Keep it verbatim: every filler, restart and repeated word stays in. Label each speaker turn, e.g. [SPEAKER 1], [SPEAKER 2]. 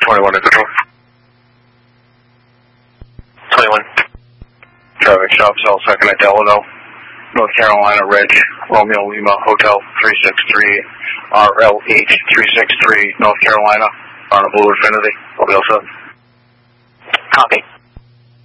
[SPEAKER 1] twenty-one in control.
[SPEAKER 2] twenty-one.
[SPEAKER 1] Traffic shop cell second at Delano, North Carolina, Reg, Romeo Lima, Hotel three six three, R L H three six three, North Carolina, on a Blue Infinity. I'll be all set.
[SPEAKER 2] Copy.